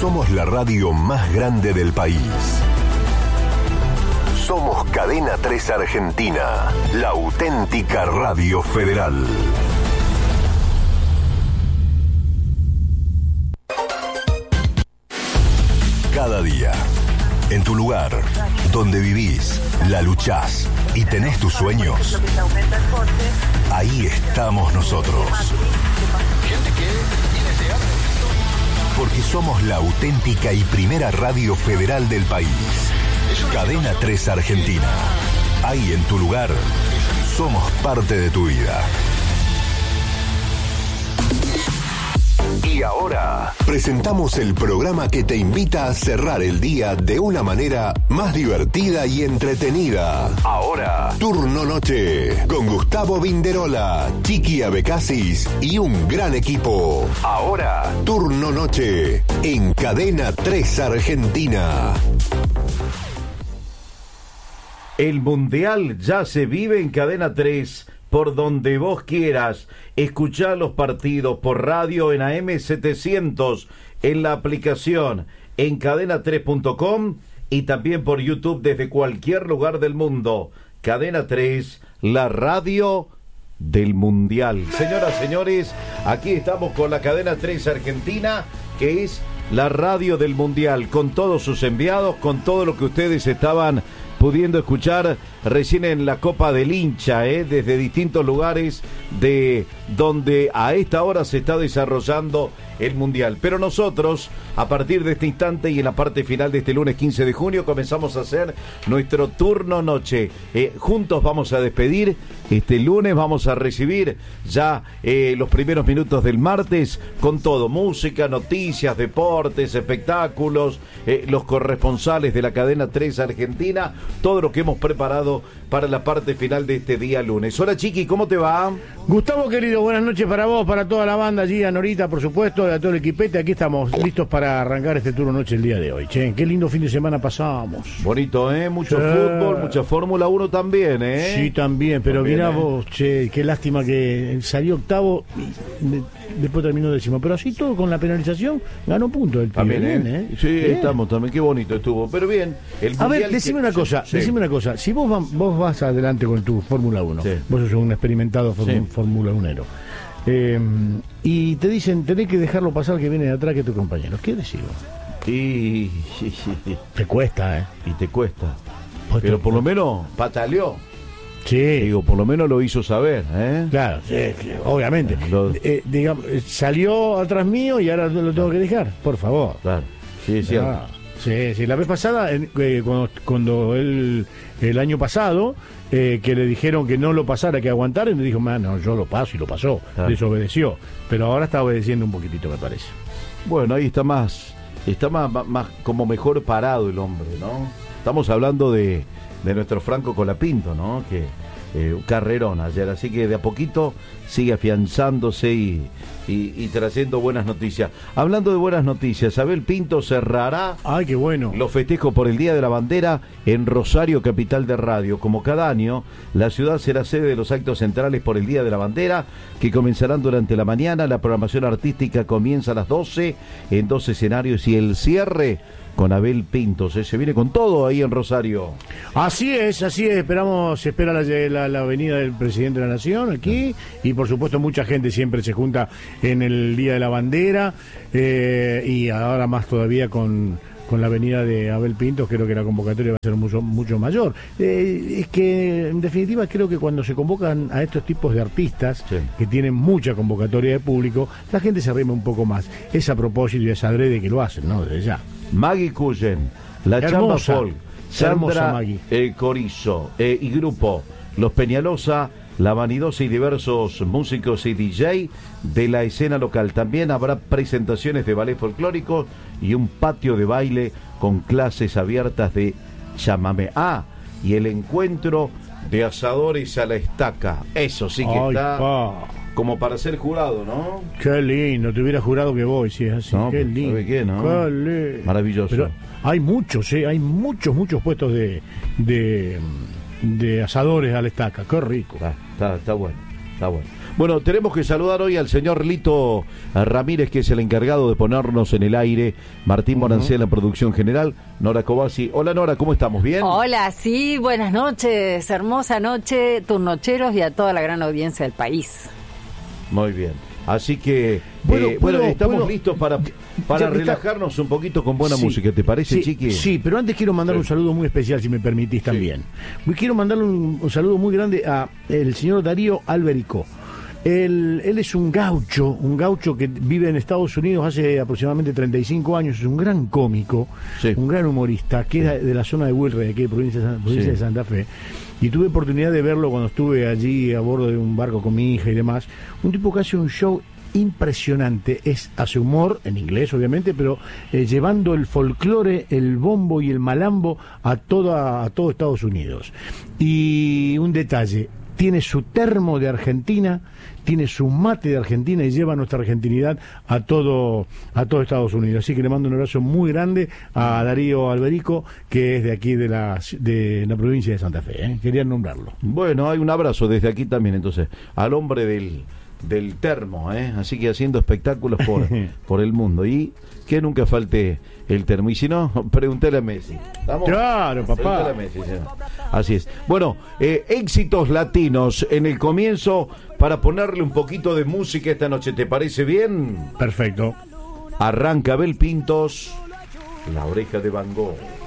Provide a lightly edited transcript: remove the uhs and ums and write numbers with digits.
Somos la radio más grande del país. Somos Cadena 3 Argentina, la auténtica radio federal. Cada día, en tu lugar, donde vivís, la luchás y tenés tus sueños, ahí estamos nosotros. Porque somos la auténtica y primera radio federal del país. Cadena 3 Argentina. Ahí en tu lugar, somos parte de tu vida. Y ahora, presentamos el programa que te invita a cerrar el día de una manera más divertida y entretenida. Ahora, Turno Noche, con Gustavo Vinderola, Chiqui Abecasis y un gran equipo. Ahora, Turno Noche, en Cadena 3 Argentina. El Mundial ya se vive en Cadena 3, por donde vos quieras. Escuchá los partidos por radio en AM700, en la aplicación, en cadena3.com y también por YouTube desde cualquier lugar del mundo. Cadena 3, la radio del Mundial. Señoras, señores, aquí estamos con la Cadena 3 Argentina, que es la radio del Mundial, con todos sus enviados, con todo lo que ustedes estaban pudiendo escuchar recién en la Copa del Hincha, desde distintos lugares de donde a esta hora se está desarrollando el Mundial. Pero nosotros, a partir de este instante y en la parte final de este lunes 15 de junio, comenzamos a hacer nuestro Turno Noche. Juntos vamos a despedir este lunes, vamos a recibir ya los primeros minutos del martes con todo, música, noticias, deportes, espectáculos, los corresponsales de la Cadena 3 Argentina, todo lo que hemos preparado para la parte final de este día lunes. Hola Chiqui, ¿cómo te va? Gustavo querido, buenas noches para vos, para toda la banda allí, a Norita por supuesto, a todo el equipete. Aquí estamos listos para arrancar este Turno Noche el día de hoy. Che, qué lindo fin de semana pasamos. Bonito, mucho fútbol, mucha Fórmula 1 también, Sí, también, pero mirá vos, che, qué lástima que salió octavo y después terminó décimo, pero así todo con la penalización ganó punto el pibe. También, Sí, bien. Estamos también, qué bonito estuvo, pero bien. A ver, decime una cosa, si vos vas adelante con tu Fórmula 1, vos sos un experimentado Fórmula 1ero, y te dicen, tenés que dejarlo pasar que viene de atrás que tu compañero, ¿qué decís vos? Y te cuesta, y te cuesta, pero por lo menos pataleó. Sí. Digo, por lo menos lo hizo saber, Claro, sí, obviamente. Digamos, salió atrás mío y ahora lo tengo que dejar, por favor. Claro, sí, es cierto. Sí, la vez pasada, cuando él, el año pasado, que le dijeron que no lo pasara, que aguantara, y me dijo, no, yo lo paso, y lo pasó, desobedeció. Pero ahora está obedeciendo un poquitito, me parece. Bueno, ahí está más como mejor parado el hombre, ¿no? Estamos hablando de nuestro Franco Colapinto, ¿no? Que carrerón ayer, así que de a poquito sigue afianzándose y trayendo buenas noticias. Hablando de buenas noticias, Abel Pinto cerrará qué bueno los festejos por el Día de la Bandera en Rosario, capital de radio. Como cada año, la ciudad será sede de los actos centrales por el Día de la Bandera, que comenzarán durante la mañana. La programación artística comienza a las 12 en 2 escenarios y el cierre con Abel Pinto. Se viene con todo ahí en Rosario. Así es, se espera la venida del presidente de la Nación aquí, y por supuesto mucha gente siempre se junta en el Día de la Bandera, y ahora más todavía con la venida de Abel Pinto. Creo que la convocatoria va a ser mucho mayor. Es que en definitiva creo que cuando se convocan a estos tipos de artistas que tienen mucha convocatoria de público, la gente se arrima un poco más. Es a propósito y es adrede que lo hacen, ¿no? Desde ya. Maggie Cullen, la Chamba Folk, Sandra Corizo y grupo Los Peñalosa, La Vanidosa y diversos músicos y DJ de la escena local. También habrá presentaciones de ballet folclórico y un patio de baile con clases abiertas de chamamé. Y el encuentro de asadores a la estaca. Eso sí que está como para ser jurado, ¿no? Qué lindo, te hubiera jurado que voy, si es así. No, qué lindo. ¿Sabe qué, no? Qué lindo. Maravilloso. Pero hay muchos puestos de asadores a la estaca. Qué rico. Está bueno. Bueno, tenemos que saludar hoy al señor Lito Ramírez, que es el encargado de ponernos en el aire. Martín Morancé en la producción general. Nora Cobasi. Hola Nora, ¿cómo estamos? ¿Bien? Hola, sí, buenas noches. Hermosa noche, turnocheros y a toda la gran audiencia del país. Muy bien. Así que, estamos listos para relajarnos un poquito con buena música. ¿Te parece, Chiqui? Sí, pero antes quiero mandar un saludo muy especial, si me permitís también. Quiero mandarle un saludo muy grande a el señor Darío Alberico. Él es un gaucho que vive en Estados Unidos hace aproximadamente 35 años, es un gran cómico, un gran humorista, que es de la zona de Wilray, aquí de provincia de Santa Fe, y tuve oportunidad de verlo cuando estuve allí a bordo de un barco con mi hija y demás. Un tipo que hace un show impresionante, hace humor, en inglés obviamente, pero llevando el folclore, el bombo y el malambo a todo Estados Unidos. Y un detalle, tiene su termo de Argentina, tiene su mate de Argentina y lleva nuestra argentinidad a todo Estados Unidos. Así que le mando un abrazo muy grande a Darío Alberico, que es de aquí de la provincia de Santa Fe. Quería nombrarlo. Bueno, hay un abrazo desde aquí también, entonces, al hombre del termo, así que haciendo espectáculos por el mundo. Y que nunca falte el termo. Y si no, pregúntale a Messi. ¿Estamos? Claro, papá. A Messi, sí. Así es. Bueno, éxitos latinos en el comienzo para ponerle un poquito de música esta noche. ¿Te parece bien? Perfecto. Arranca Abel Pintos, La Oreja de Van Gogh.